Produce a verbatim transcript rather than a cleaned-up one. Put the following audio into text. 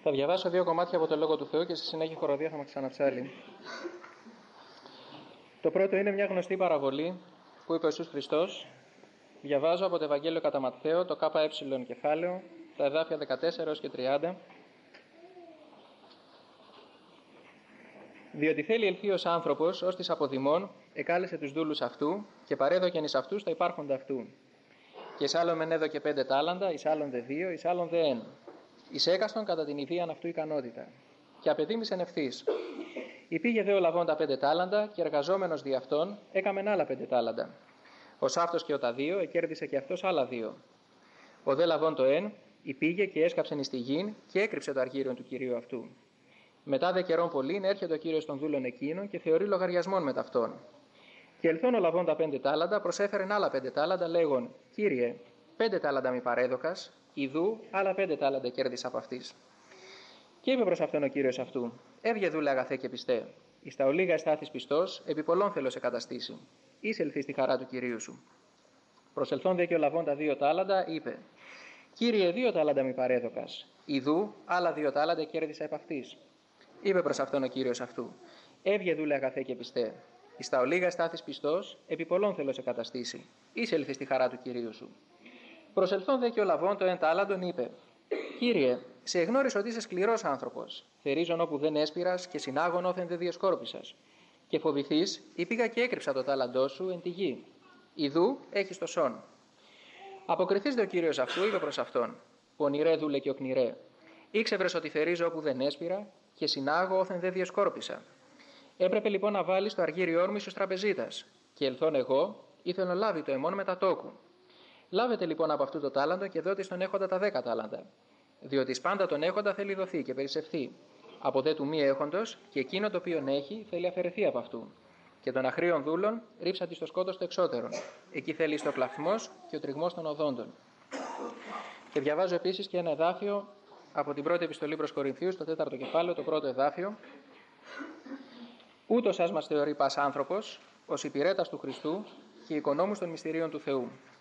Θα διαβάσω δύο κομμάτια από το Λόγο του Θεού και στη συνέχεια η χοροδία θα μας ξαναψάλει. Το πρώτο είναι μια γνωστή παραβολή που είπε ο Ιησούς Χριστός. Διαβάζω από το Ευαγγέλιο κατά Ματθαίο, το ΚΕ κεφάλαιο, τα εδάφια δεκατέσσερα έως και τριάντα. Διότι θέλει ελθύος άνθρωπος, ως της αποδημών, εκάλεσε τους δούλους αυτού και παρέδοκεν εις αυτούς τα υπάρχοντα αυτού. Και εις άλλον μεν έδωκε πέντε τάλαντα, εις άλλον δε δύο, εις άλλον δε εν. Εις έκαστον κατά την ιδίαν αυτού ικανότητα. Και απεδίμησεν ευθύς. Υπήγε δε ο λαβών τα πέντε τάλαντα και εργαζόμενος δι' αυτόν έκαμεν άλλα πέντε τάλαντα. Ως αυτός και ο τα δύο εκέρδισε και αυτός άλλα δύο. Ο δε λαβών το εν υπήγε και έσκαψεν εις τη γην και έκρυψε το αργύριον του κυρίου αυτού. Μετά δε καιρών πολλήν έρχεται ο κύριος των δούλων εκείνων και θεωρεί λογαριασμόν με ταυτόν. Και ελθόν ο λαβών τα πέντε τάλαντα προσέφερεν άλλα πέντε τάλαντα λέγον: Κύριε, πέντε τάλαντα μη παρέδοκας, ιδού άλλα πέντε τάλαντα κέρδισα από αυτής. Και είπε προς αυτόν ο κύριος αυτού: Έβγε δούλε αγαθέ και πιστέ, εις τα ολίγα εστάθης πιστός, επί πολλών θέλω σε καταστήσει. Εισελθεί στη χαρά του κυρίου σου. Προσελθόν δε και ο λαβών τα δύο τάλαντα, είπε: Κύριε, δύο τάλαντα μη παρέδοκας, ιδού άλλα δύο τάλαντα κέρδισα επ' αυτής. Είπε προς αυτόν ο κύριος αυτού: Έβγε δούλε αγαθέ και πιστέ, εις τα ολίγα εστάθης πιστός, επί πολλών θέλω σε καταστήσει. Εισελθεί στη χαρά του κυρίου σου. Προσελθόν δε και ο λαβών το εν τάλαντον, είπε: Κύριε, σε εγνώρισα ότι είσαι σκληρός άνθρωπος, θερίζον όπου δεν έσπηρας και συνάγων όθεν δεν διεσκόρπισας. Και φοβηθείς, υπήγα και έκρυψα το τάλαντό σου εν τη γη. Ιδού έχεις το σόν. Αποκριθείς δε ο κύριος αυτού, είπε προς αυτόν: Πονηρέ δούλε και οκνηρέ, ήξευρες ότι θερίζω όπου δεν έσπηρα και συνάγω όθεν δεν διεσκόρπισα. Έπρεπε λοιπόν να βάλεις το αργύριόν μου στους τραπεζίτας, και ελθόν εγώ, ήθελον λάβει το εμόν μετά τόκου. Λάβετε λοιπόν από αυτού το τάλαντο και δώτε στον έχοντα τα δέκα τάλαντα. Διότι πάντα τον έχοντα θέλει δοθεί και περισσευθεί. Από δε του μη έχοντος και εκείνο το οποίο έχει θέλει αφαιρεθεί από αυτού. Και των αχρίων δούλων ρίψατε στο σκότος το εξώτερον. Εκεί θέλει στο κλαφμός και ο τριγμός των οδόντων. Και διαβάζω επίσης και ένα εδάφιο από την πρώτη επιστολή προς Κορινθίους, το τέταρτο κεφάλαιο, το πρώτο εδάφιο. Ούτως ας μας θεωρεί πας άνθρωπος, ως υπηρέτας του Χριστού και οικονόμους των μυστηρίων του Θεού.